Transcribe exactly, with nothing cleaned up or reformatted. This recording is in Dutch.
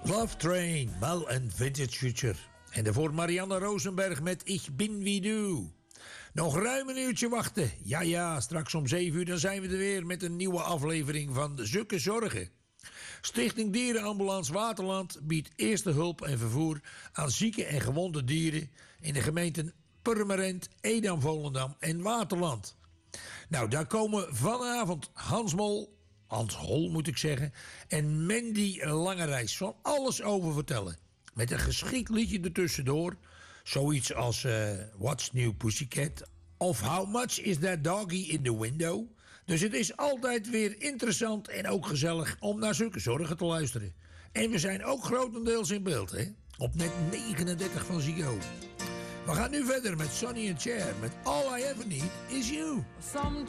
Love Train, Mal en Vintage Future. En daarvoor Marianne Rosenberg met Ich bin wie du. Nog ruim een uurtje wachten. Ja, ja, straks om zeven uur dan zijn we er weer met een nieuwe aflevering van Zukke Zorgen. Stichting Dierenambulance Waterland biedt eerste hulp en vervoer aan zieke en gewonde dieren in de gemeenten Purmerend, Edam-Volendam en Waterland. Nou, daar komen vanavond Hans Mol, Hans Hol moet ik zeggen, en Mandy Langerijs van alles over vertellen. Met een geschikt liedje ertussendoor. Zoiets als uh, What's New Pussycat of How Much Is That Doggy in the Window. Dus het is altijd weer interessant en ook gezellig om naar zulke zorgen te luisteren. En we zijn ook grotendeels in beeld, hè? Op net negenendertig van Ziggo. We gaan nu verder met Sonny and Cher met All I Ever Need Is You. Sometimes